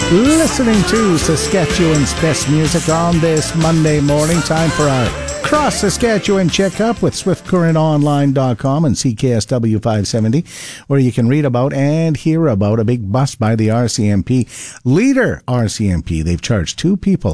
Listening to Saskatchewan's best music on this Monday morning. Time for our Cross Saskatchewan Checkup with SwiftCurrentOnline.com and CKSW 570, where you can read about and hear about a big bust by the RCMP. Leader RCMP, they've charged 2 people